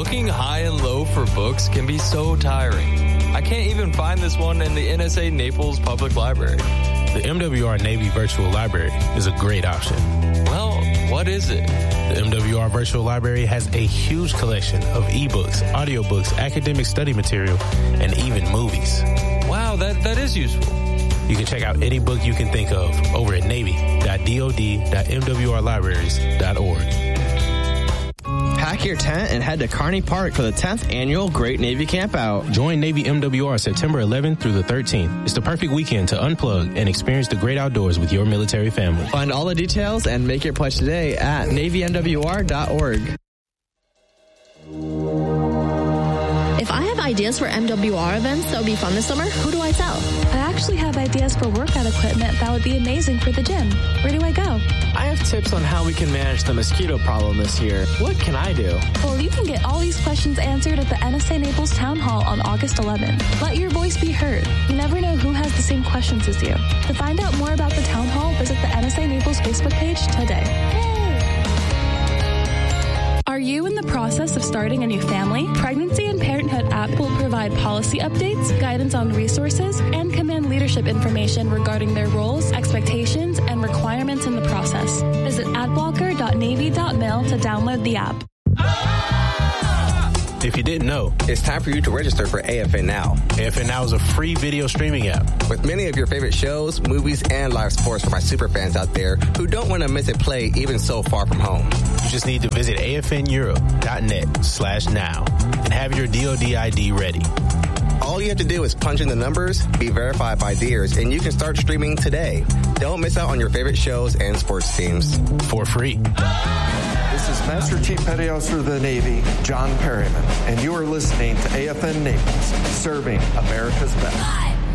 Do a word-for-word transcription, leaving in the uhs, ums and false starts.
Looking high and low for books can be so tiring. I can't even find this one in the N S A Naples Public Library. The M W R Navy Virtual Library is a great option. Well, what is it? The M W R Virtual Library has a huge collection of ebooks, audiobooks, academic study material, and even movies. Wow, that, that is useful. You can check out any book you can think of over at navy dot dod dot m w r libraries dot org. Pack your tent and head to Kearney Park for the tenth annual Great Navy Campout. Join Navy M W R September eleventh through the thirteenth. It's the perfect weekend to unplug and experience the great outdoors with your military family. Find all the details and make your pledge today at navy m w r dot org. If I have ideas for M W R events that would be fun this summer, who do I tell? I actually have ideas for workout equipment that would be amazing for the gym. Where do I go? I have tips on how we can manage the mosquito problem this year. What can I do? Well, you can get all these questions answered at the N S A Naples Town Hall on August eleventh. Let your voice be heard. You never know who has the same questions as you. To find out more about the Town Hall, visit the N S A Naples Facebook page today. Yay! Are you in the process of starting a new family? Pregnancy and Parenthood app will provide policy updates, guidance on resources, and command leadership information regarding their roles, expectations, and requirements in the process. Visit adblocker dot navy dot mil to download the app. If you didn't know, it's time for you to register for A F N Now. A F N Now is a free video streaming app with many of your favorite shows, movies, and live sports for my super fans out there who don't want to miss it play even so far from home. You just need to visit A F N Europe dot net slash now and have your D O D I D ready. All you have to do is punch in the numbers, be verified by Deers, and you can start streaming today. Don't miss out on your favorite shows and sports teams. For free. This is Master Chief Petty Officer of the Navy, John Perryman, and you are listening to A F N Naples, serving America's best.